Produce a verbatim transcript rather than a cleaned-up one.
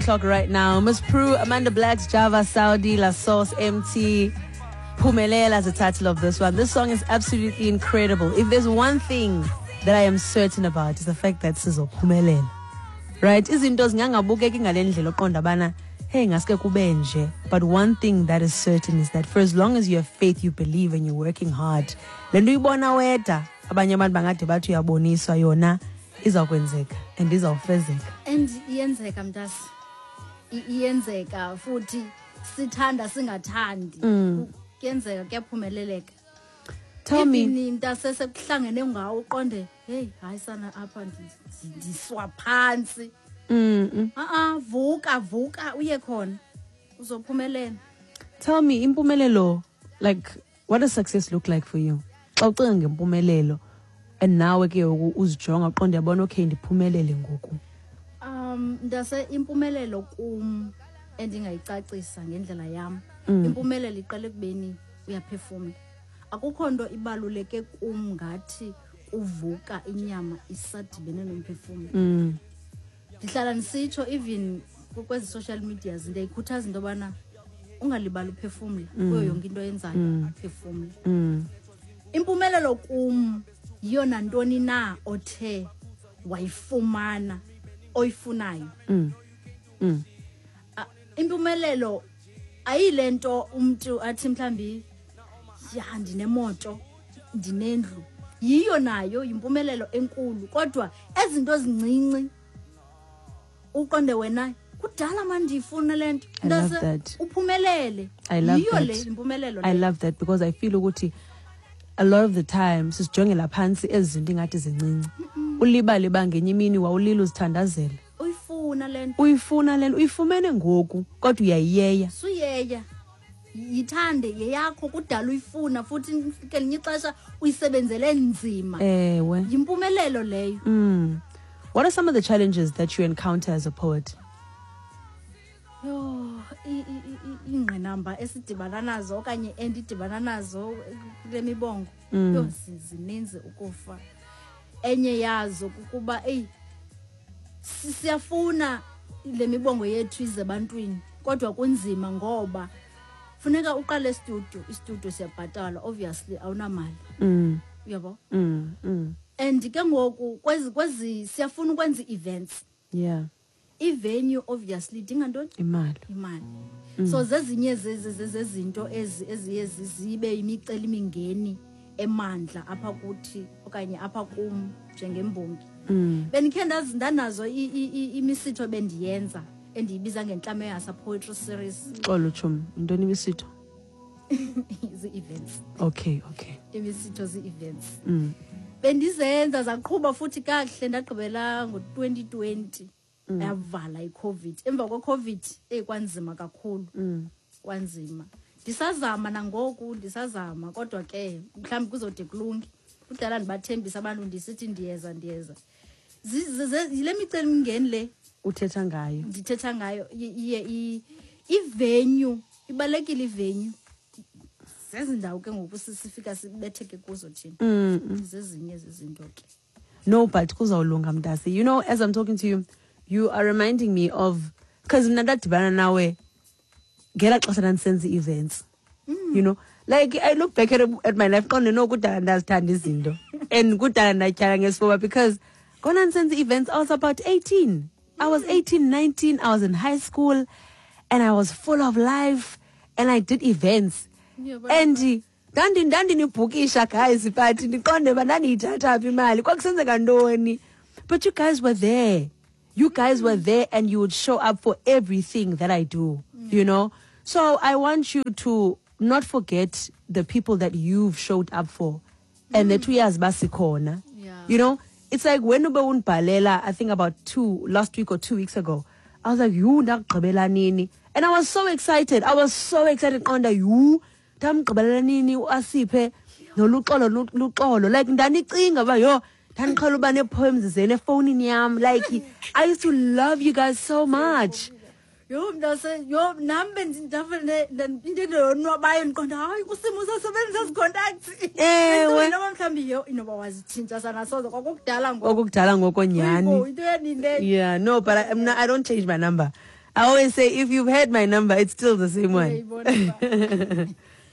o'clock right now. Miss Prue, Amanda Blacks, Java, Saudi, La Sauce, M T, Phumelela as the title of this one. This song is absolutely incredible. If there's one thing that I am certain about, it's the fact that Sizo Phumelela. Right? Izinto zingangabukeki ngalendlela oqonda bana hey ngaske kube nje. But one thing that is certain is that for as long as you have faith, you believe and you're working hard, lento uyibona weda abanye abantu bangade bathi uyaboniswa yona izakwenzeka and izawufezeka. And iyenzeka mntasi. Iyenzeka futhi sithanda singathandi. Kuyenzeka kuyaphumeleleka. Tell me mntase sekuhlangene ngawo uqonde hey hayi sana apha ndiswa phansi. Mm. Ah ah vuka vuka uye khona uzophumelela. Tell me impumelelo, like what does success look like for you? Xa ucinga ngempumelelo and nawe ke uzijonga uqonde yabona okay ndiphumelele ngoku. Um ndase impumelelo kum endingayicacisa ngendlela yam. Mm. Impumelelo iqale kubeni uyaphefumula. Akukho nto ibaluleke kum ngathi uvuka inyama isadibene nomphefumlo. Mm. Ndihlala nisitsho even kwezi social media ndiyikhuthaza into bana ungalibali uphefumla kuyo yonke into yenzayo uphefumla. Mm. Impumelelo kum yona ntoni na othe wayifumana oyifunayo. Mm. Mm. Impumelelo ayilento umuntu athi mhlambi ya ndinemoto ndinendlu yiyo nayo impumelelo enkulu kodwa ezinto ezincinci uqonde wena kudala mandifuna lento ndase uphumelele yiyo le impumelelo. I love that because I feel ukuthi a lot of the time sisijongela phansi ezinto ingathi zincinci ulibale bangenye imini wawulila uzithandazela uyifuna lento uyifuna lento uyifumene ngoku kodwa uyayiyeya suyeya yithande yeyakho kudala uyifuna futhi ngelinye ixesha uyisebenzele nzima. Ewe yimpumelelo leyo. Mm. What are some of the challenges that you encounter as a poet? Yo ingqinamba esidibana nazo okanye endidibana nazo kule mibongo yo zininzi ukufa. Enye yazo kukuba ey siyafuna le mibongo yethu izebantwini kodwa kunzima ngoba funeka uqale studio istudio siyabhatala obviously awunamali. Mm. Uyabo? Mm. Mm. And ke ngoku kwezi kwezi siyafuna ukwenza events. Yeah. I-venue obviously dinga ntoni? Imali. Imali. Mm. So zezinye zezinto ezi eziye zibe imiceli imingeni emandla apha kuthi okanye apha kum njengembongi. Mm. Benikhe ndazindanazo imisitho bendiyenza endiyibiza ngenhlame yasa poetry series. Xolo chum, intoni imisitho? Zi events. Okay, okay. Imisitho zi events. Mm. Bendizenza zaqhubha futhi kahle ndagqibela ngo twenty twenty. Yavala iCovid. Emva kweCovid ekwanzima kakhulu. Mm. Kwanzima. Ndisazama nangoku ndisazama kodwa ke mhlawumbe kuzode kulungi. Kudala ndibathembisa abantu ndisithi ndiyeza ndiyeza. Yile miceli mingeni le uthetha ngayo. Ndithetha ngayo iye ivenue ibalekile ivenue. Sezindawo ke ngoku sifika sibetheke kuzo thina. Mm. Zezinye zezinto ke. No, but kuzawulunga mntasi. You know, as I'm talking to you, you are reminding me of because mna ndadibana nawe ngela xesha ndandisenza events. You know, like I look back at, at my life qonde no kudala ndazithanda izinto and kudala ndatyala ngesifuba because gona nsenza events I was about eighteen. I was eighteen, nineteen, I was in high school and I was full of life and I did events. Yeah, and ndandi ndandi nibhukisha guys but ndiqonde bandandiyithatha phi imali kwakusenzeka ntoni. But you guys were there. You guys were there and you would show up for everything that I do, mm. you know? So I want you to not forget the people that you've showed up for mm. and the two years basikona. Yeah. You know, it's like when ube unibhalela, I think about two, last week or two weeks ago, I was like, you ndagqibela nini? And I was so excited. I was so excited. Onda you ndamgqibela nini uAsiphe noluxolo luxolo. Like ndanicinga ba yo ndaniqhela uba nepoems zene phone yam. Like I used to love you guys so much. Yo mntase yo nambe ndafane ndindelo nwabayo ndiqonda hayi kusimo sasebenza contacts. Ewe noma mhlambi yo inoba wazithinta sana sozo kwakudala ngoko kwakudala ngokonyani. Into yaninde. Yeah, no, but I, I don't change my number. I always say, if you've had my number, it's still the same one. Uyayibona uba.